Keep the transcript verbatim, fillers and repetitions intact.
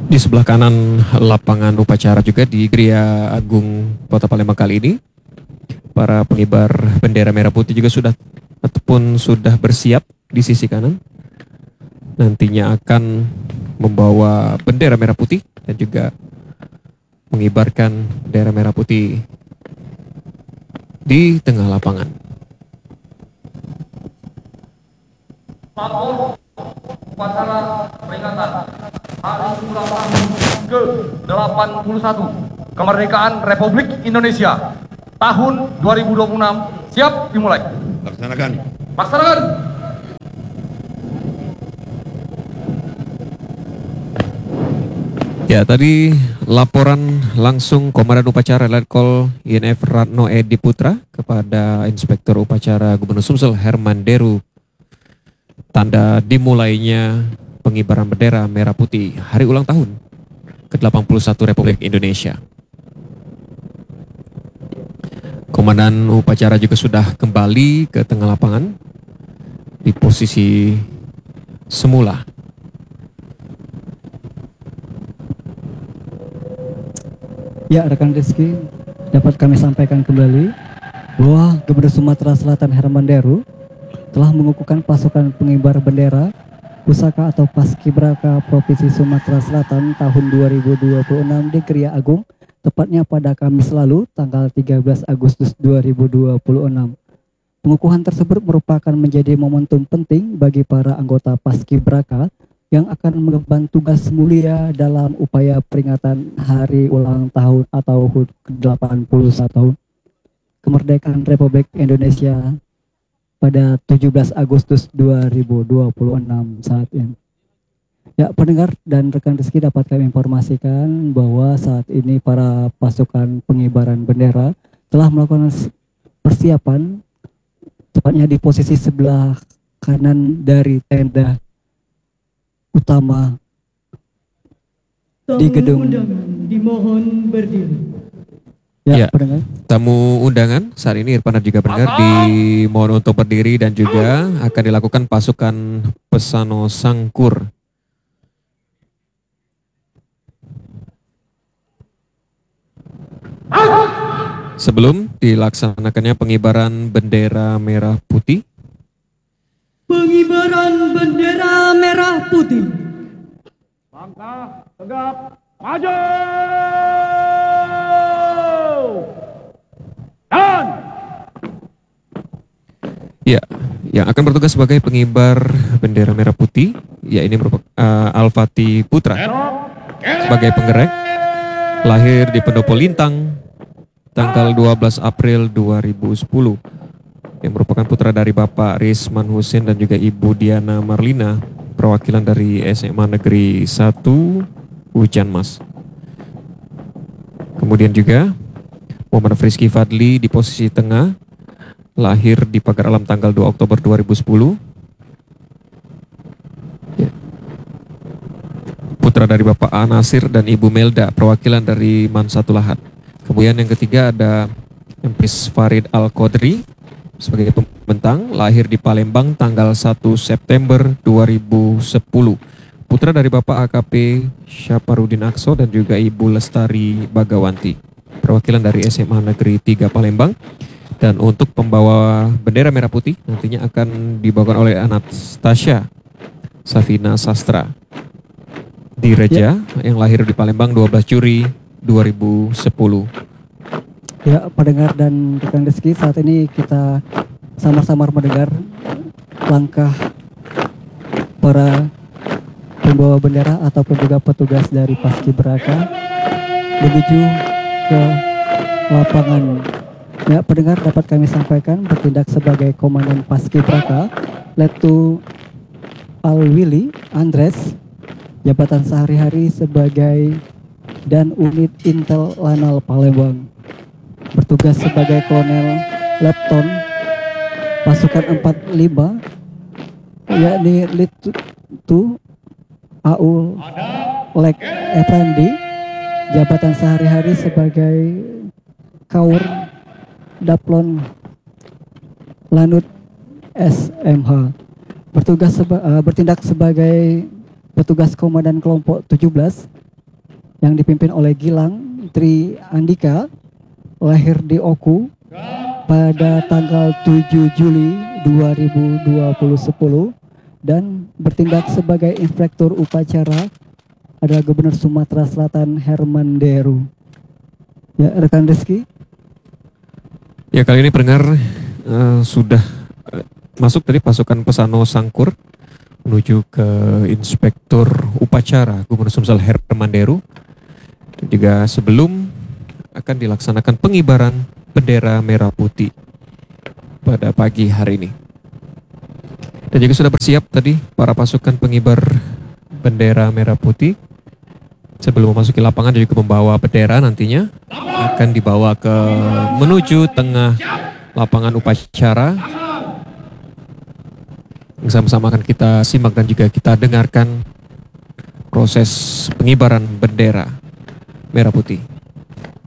Di sebelah kanan lapangan upacara juga di Geria Agung Kota Palembang kali ini, para pengibar bendera merah putih juga sudah ataupun sudah bersiap di sisi kanan. Nantinya akan membawa bendera merah putih dan juga mengibarkan bendera merah putih di tengah lapangan. Upacara peringatan Hari Ulang Tahun ke delapan puluh satu Kemerdekaan Republik Indonesia tahun dua ribu dua puluh enam siap dimulai. Laksanakan. Laksanakan. Ya, tadi laporan langsung Komandan Upacara Letkol I N F Ratno Edi Putra kepada Inspektur Upacara Gubernur Sumsel Herman Deru. Tanda dimulainya pengibaran bendera merah putih hari ulang tahun ke delapan puluh satu Republik Indonesia. Komandan Upacara juga sudah kembali ke tengah lapangan di posisi semula. Ya, rekan Rizky, dapat kami sampaikan kembali bahwa Gubernur Sumatera Selatan Herman Deru telah mengukuhkan pasukan pengibar bendera Pusaka atau Paskibraka Provinsi Sumatera Selatan tahun dua ribu dua puluh enam di Geria Agung, tepatnya pada Kamis lalu, tanggal tiga belas Agustus dua ribu dua puluh enam. Pengukuhan tersebut merupakan menjadi momentum penting bagi para anggota Paskibraka yang akan mengemban tugas mulia dalam upaya peringatan Hari Ulang Tahun atau H U T ke delapan puluh satu Kemerdekaan Republik Indonesia pada tujuh belas Agustus dua ribu dua puluh enam saat ini. Ya, pendengar dan rekan Rizky, dapat kami informasikan bahwa saat ini para pasukan pengibaran bendera telah melakukan persiapan tepatnya di posisi sebelah kanan dari tenda utama di gedung. Dimohon berdiri. Ya, Ya, pendengar. tamu undangan saat ini Irfan juga pendengar dimohon untuk berdiri dan juga akan dilakukan pasukan Pesano Sangkur. Sebelum dilaksanakannya pengibaran bendera merah putih, Pengibaran bendera merah putih. Langkah tegap maju. Dan ya, yang akan bertugas sebagai pengibar bendera merah putih, ya ini merupakan uh, Alfati Putra sebagai penggerak, lahir di Pendopo Lintang tanggal dua belas April dua ribu sepuluh, yang merupakan putra dari Bapak Risman Husin dan juga Ibu Diana Marlina, perwakilan dari S M A Negeri satu Hujan Mas. Kemudian juga Muhammad Frizky Fadli di posisi tengah, lahir di Pagar Alam tanggal dua Oktober dua ribu sepuluh. Ya. Putra dari Bapak Anasir dan Ibu Melda, perwakilan dari Mansatu Lahat. Kemudian yang ketiga ada Empis Farid Al-Qadri sebagai pembentang, lahir di Palembang tanggal satu September dua ribu sepuluh. Putra dari Bapak A K P Syaparudin Akso dan juga Ibu Lestari Bagawanti, perwakilan dari S M A Negeri tiga Palembang. Dan untuk pembawa bendera merah putih nantinya akan dibawakan oleh Anastasia Safina Sastra Direja, ya, yang lahir di Palembang dua belas Juli dua ribu sepuluh. Ya, pendengar dan rekan Rizky, saat ini kita sama-sama mendengar langkah para pembawa bendera ataupun juga petugas dari Paskibraka menuju ke lapangan. Ya, pendengar, dapat kami sampaikan bertindak sebagai Komandan Paskibraka Letu Alwili Andres, jabatan sehari-hari sebagai dan unit Intel Lanal Palembang. Bertugas sebagai Kolonel Lepton pasukan empat puluh lima, yakni Littu Aul Lek Effendi, jabatan sehari-hari sebagai Kaur Daplon Lanut S M H. Bertugas seba, uh, bertindak sebagai petugas komandan kelompok tujuh belas yang dipimpin oleh Gilang Tri Andika, lahir di Oku pada tanggal tujuh Juli dua ribu dua puluh dan bertindak sebagai inspektur upacara adalah Gubernur Sumatera Selatan Herman Deru. Ya, rekan Rizky. Ya, kali ini pendengar uh, sudah uh, masuk dari pasukan Pesano Sangkur menuju ke Inspektur Upacara Gubernur Sumsel Herman Deru. Dan juga sebelum akan dilaksanakan pengibaran bendera merah putih pada pagi hari ini. Dan juga sudah bersiap tadi para pasukan pengibar bendera merah putih. Sebelum memasuki lapangan dan juga membawa bendera nantinya akan dibawa ke menuju tengah lapangan upacara. Bersama-sama akan kita simak dan juga kita dengarkan proses pengibaran bendera merah putih.